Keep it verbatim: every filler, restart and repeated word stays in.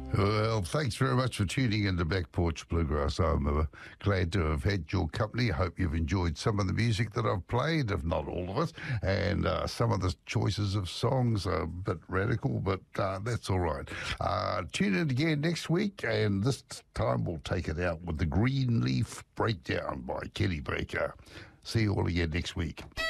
Well, thanks very much for tuning in to Back Porch Bluegrass. I'm uh, glad to have had your company. I hope you've enjoyed some of the music that I've played, if not all of it, and uh, some of the choices of songs are a bit radical, but uh, that's all right. Uh, tune in again next week, and this time we'll take it out with the Green Leaf Breakdown by Kenny Baker. See you all again next week.